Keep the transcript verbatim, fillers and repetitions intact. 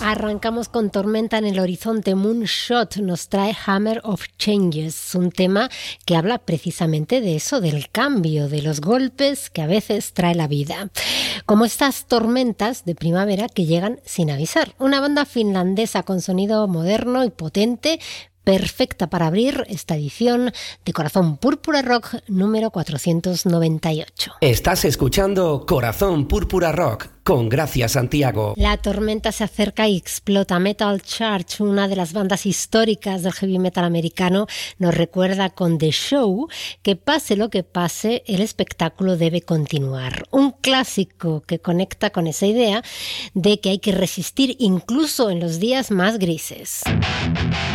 Arrancamos con Tormenta en el horizonte. Moonshot nos trae Hammer of Changes, un tema que habla precisamente de eso, del cambio, de los golpes que a veces trae la vida. Como estas tormentas de primavera que llegan sin avisar. Una banda finlandesa con sonido moderno y potente, perfecta para abrir esta edición de Corazón Púrpura Rock número cuatrocientos noventa y ocho. Estás escuchando Corazón Púrpura Rock con Gracia Santiago. La tormenta se acerca y explota. Metal Church, una de las bandas históricas del heavy metal americano, nos recuerda con The Show que pase lo que pase, el espectáculo debe continuar. Un clásico que conecta con esa idea de que hay que resistir incluso en los días más grises.